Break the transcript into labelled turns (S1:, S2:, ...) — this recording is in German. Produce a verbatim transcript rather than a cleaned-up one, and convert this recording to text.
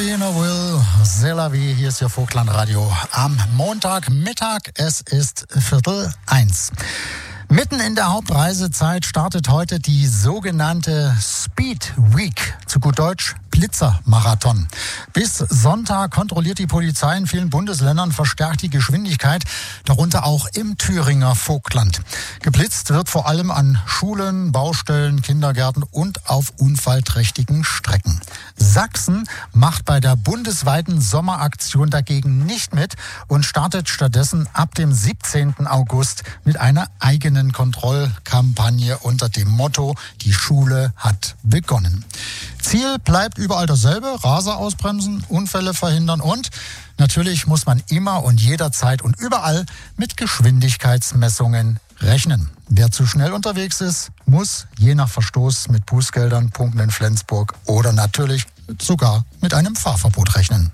S1: Will, c'est la vie, hier ist Ihr Vogtlandradio am Montagmittag, es ist Viertel eins. Mitten in der Hauptreisezeit startet heute die sogenannte Speed Week, zu gut Deutsch Blitzermarathon. Bis Sonntag kontrolliert die Polizei in vielen Bundesländern verstärkt die Geschwindigkeit, darunter auch im Thüringer Vogtland. Geblitzt wird vor allem an Schulen, Baustellen, Kindergärten und auf unfallträchtigen Strecken. Sachsen macht bei der bundesweiten Sommeraktion dagegen nicht mit und startet stattdessen ab dem siebzehnten August mit einer eigenen Kontrollkampagne unter dem Motto: Die Schule hat begonnen. Ziel bleibt überall dasselbe: Raser ausbremsen, Unfälle verhindern und natürlich muss man immer und jederzeit und überall mit Geschwindigkeitsmessungen rechnen. Wer zu schnell unterwegs ist, muss je nach Verstoß mit Bußgeldern, Punkten in Flensburg oder natürlich sogar mit einem Fahrverbot rechnen.